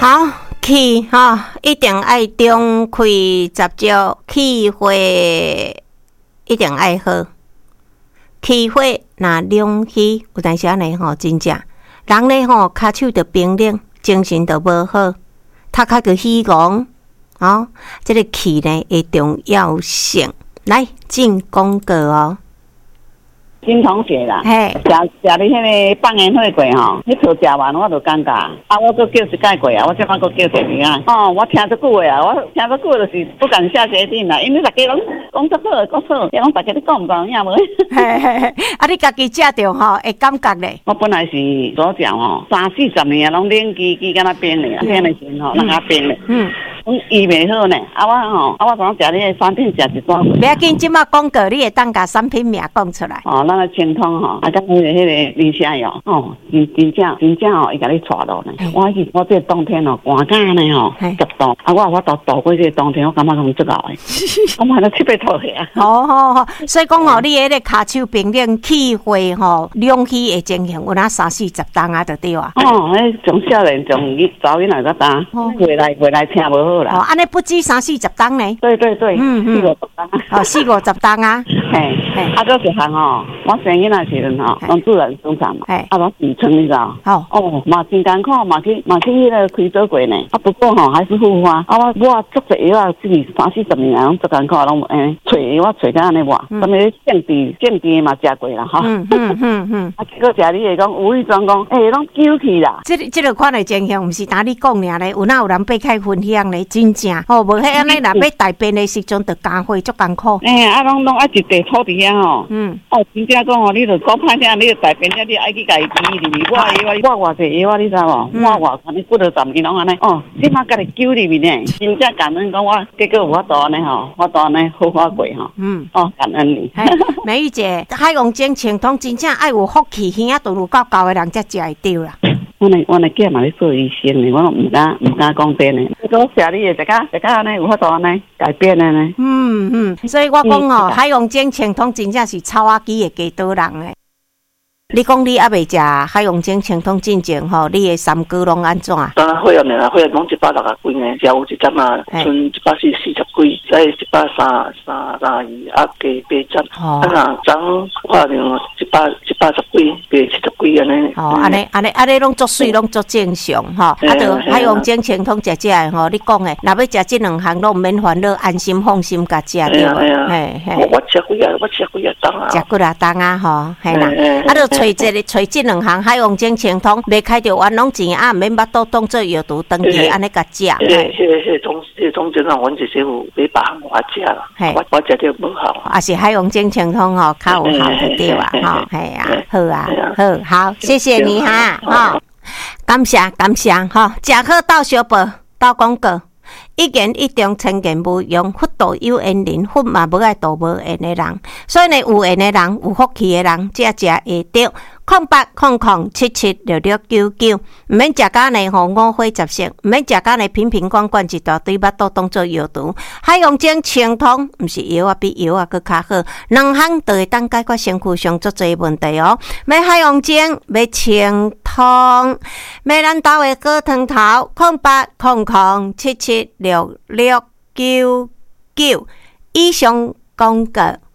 好，气一定爱中开杂招，气火一定爱好。气火若两虚，有当时安尼真正人咧骹手着冰冷，精神着无好，头壳着虚戆这个气呢的重要性，来进广告哦。 金同学啦， 嘿， 食你迄个放烟火过吼，迄套食完我就尴尬。我搁叫一届过啊，我即摆搁叫第二个。我听足久的啊，我听足久就是不敢下决定啦，因为大家拢讲足好，讲好，讲大家你讲唔讲影无？ 你家己食着会感觉咧？ 我本来是左脚30-40年拢冷机敢若冰咧，冰的时咱较冰咧。伊袂好呢，我怎食你产品食一段？ 不要紧，即马广告你会当甲产品名讲出来。 咱个清通甲迄个李夏药真正伊甲你带落呢。我这冬天寒甲呢10度，我度过这个冬天，我感觉讲足够诶，我买了7-8套去啊。 好，所以讲你迄个骹手冰冷气火两虚的情形，有哪30-40冬啊，就对啊。 从少年从早囡仔到大，回来听无好啦。 安尼不止30-40冬呢？ 对，4-50冬。 4-50冬啊。 嘿，搁一项我生囡仔时阵拢自然生产嘛，拢自创你知道？嘛真艰苦，嘛去迄个开做过呢。不过还是复发。我足侪药啊，自己30-40年拢足艰苦，拢找药我找到安尼哇，什么正治嘛食过啦结果食你会讲无意中讲，拢揪去啦。 这个款的情形，毋是打你讲尔咧，有人被开分享咧，真正无迄安尼若要大便的时阵，着加火足艰苦。 拢爱一地土地遐真正讲你着讲歹听，你着大便了，你爱去家己治入去。我偌济药你知无？我看你骨头10斤拢安尼。即马家己揪入去呢，真正感恩讲我，结果有法度安尼我都安尼好法过感恩你。 美玉姐，海王精清通真正爱有福气，耳都有够高的人才食会着啦。 我的囝嘛咧做医生呢，我拢唔敢讲真呢。我食你的，大家安尼有法度安尼改变的呢。 所以我讲海王精清通真正是草仔机的基多人诶。你讲你还未食海王精清通进前你的三高拢安怎？ 当然会啊，会拢160几呢，只有一针剩140几，再132加8针。昨看着180几，870几安尼。 安尼拢足水，拢足正常就海王精清通食你讲诶，若要食这两项拢免烦恼，安心放心甲食对吧？ 我吃几啊当啊。 食几啊当啊嘿啦，找这两项海王精清通，袂开着冤枉钱免巴肚当做药毒登记安尼甲食。 中间阮就是有别别项我食啦，我食着无效。 是海王精清通较有效就对啊好，谢谢你感谢食好到小报到广告。一言一中，千言无用。福度有缘人，福嘛无爱度无缘的人。所以呢，有缘的人，有福气的人，才食会着。0800776699，唔免食甲呢五花杂色，唔免食甲呢瓶瓶罐罐一大堆巴肚当做药毒。海王精清通，唔是药比药搁较好，两项都会当解决身躯上足侪问题哦。买海王精，买清通，买咱家的果汤头，0800776699。以上广告。